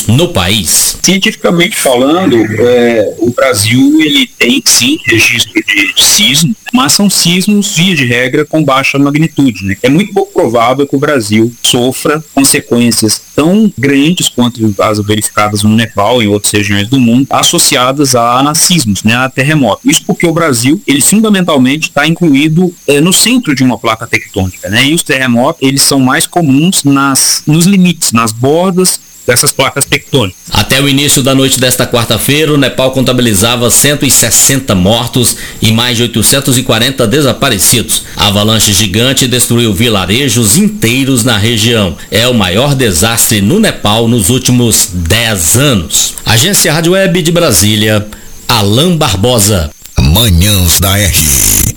no país. Cientificamente falando, o Brasil ele tem sim registro de sismo, mas são sismos, via de regra, com baixa magnitude, né? É muito pouco provável que o Brasil sofra consequências tão grandes quanto as verificadas no Nepal e em outras regiões do mundo, associadas a sismos, né, a terremotos. Isso porque o Brasil, ele fundamentalmente está incluído no centro de uma placa tectônica, né? E os terremotos, eles são mais comuns nos limites, nas bordas dessas placas tectônicas. Até o início da noite desta quarta-feira, o Nepal contabilizava 160 mortos e mais de 840 desaparecidos. A avalanche gigante destruiu vilarejos inteiros na região. É o maior desastre no Nepal nos últimos 10 anos. Agência Rádio Web de Brasília, Alain Barbosa. Manhãs da R.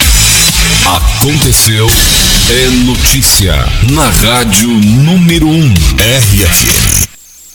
Aconteceu, é notícia na Rádio número 1, RFM.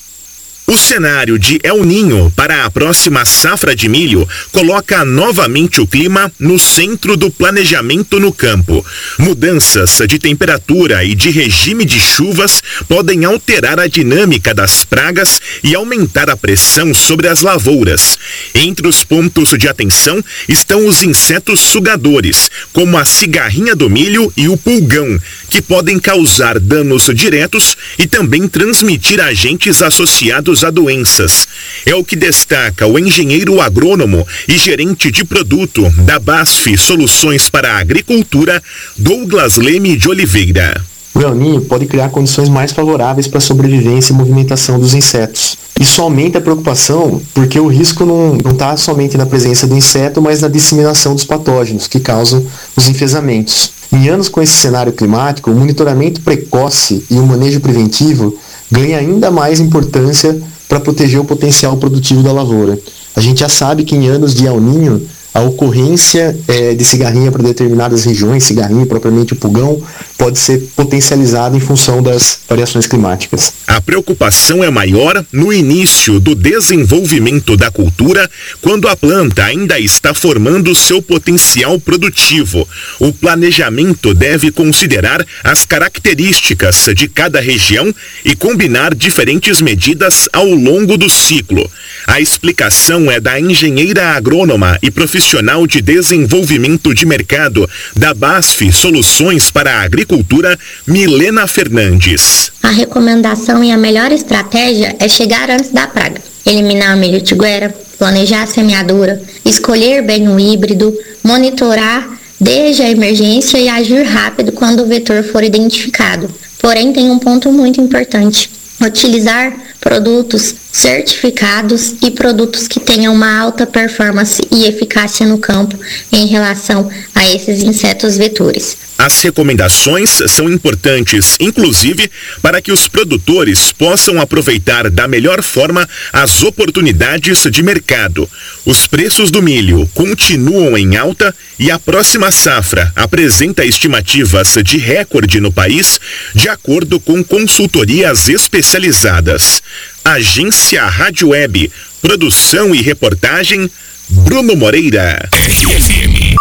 O cenário de El Niño para a próxima safra de milho coloca novamente o clima no centro do planejamento no campo. Mudanças de temperatura e de regime de chuvas podem alterar a dinâmica das pragas e aumentar a pressão sobre as lavouras. Entre os pontos de atenção estão os insetos sugadores, como a cigarrinha do milho e o pulgão, que podem causar danos diretos e também transmitir agentes associados a doenças. É o que destaca o engenheiro agrônomo e gerente de produto da BASF Soluções para a Agricultura, Douglas Leme de Oliveira. O El Niño pode criar condições mais favoráveis para a sobrevivência e movimentação dos insetos. Isso aumenta a preocupação porque o risco não está somente na presença do inseto, mas na disseminação dos patógenos que causam os enfesamentos. Em anos com esse cenário climático, o monitoramento precoce e o manejo preventivo ganha ainda mais importância para proteger o potencial produtivo da lavoura. A gente já sabe que em anos de El Niño, a ocorrência de cigarrinha para determinadas regiões, cigarrinha propriamente o pulgão, pode ser potencializada em função das variações climáticas. A preocupação é maior no início do desenvolvimento da cultura, quando a planta ainda está formando seu potencial produtivo. O planejamento deve considerar as características de cada região e combinar diferentes medidas ao longo do ciclo. A explicação é da engenheira agrônoma e profissional de desenvolvimento de mercado da BASF Soluções para a Agricultura, Milena Fernandes. A recomendação e a melhor estratégia é chegar antes da praga, eliminar a milho-tiguera, planejar a semeadura, escolher bem o híbrido, monitorar desde a emergência e agir rápido quando o vetor for identificado. Porém, tem um ponto muito importante: utilizar produtos certificados e produtos que tenham uma alta performance e eficácia no campo em relação a esses insetos vetores. As recomendações são importantes, inclusive, para que os produtores possam aproveitar da melhor forma as oportunidades de mercado. Os preços do milho continuam em alta e a próxima safra apresenta estimativas de recorde no país, de acordo com consultorias especializadas. Agência Rádio Web, produção e reportagem, Bruno Moreira. RFM.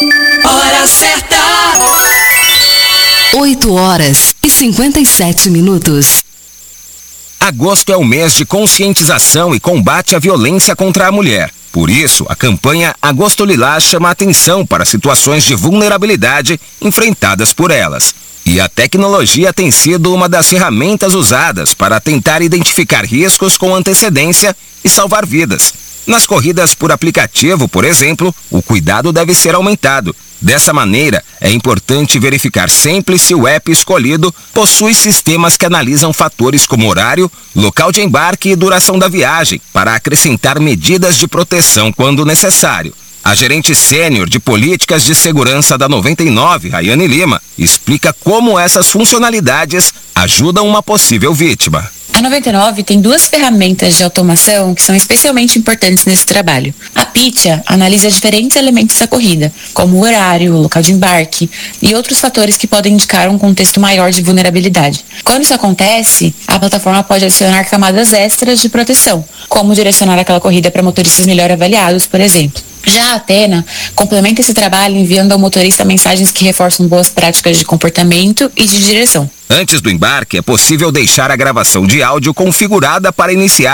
Hora certa. 8h57. Agosto é o mês de conscientização e combate à violência contra a mulher. Por isso, a campanha Agosto Lilás chama a atenção para situações de vulnerabilidade enfrentadas por elas. E a tecnologia tem sido uma das ferramentas usadas para tentar identificar riscos com antecedência e salvar vidas. Nas corridas por aplicativo, por exemplo, o cuidado deve ser aumentado. Dessa maneira, é importante verificar sempre se o app escolhido possui sistemas que analisam fatores como horário, local de embarque e duração da viagem, para acrescentar medidas de proteção quando necessário. A gerente sênior de políticas de segurança da 99, Rayane Lima, explica como essas funcionalidades ajudam uma possível vítima. A 99 tem duas ferramentas de automação que são especialmente importantes nesse trabalho. A Pitya analisa diferentes elementos da corrida, como o horário, o local de embarque e outros fatores que podem indicar um contexto maior de vulnerabilidade. Quando isso acontece, a plataforma pode adicionar camadas extras de proteção, como direcionar aquela corrida para motoristas melhor avaliados, por exemplo. Já a Athena complementa esse trabalho enviando ao motorista mensagens que reforçam boas práticas de comportamento e de direção. Antes do embarque, é possível deixar a gravação de áudio configurada para iniciar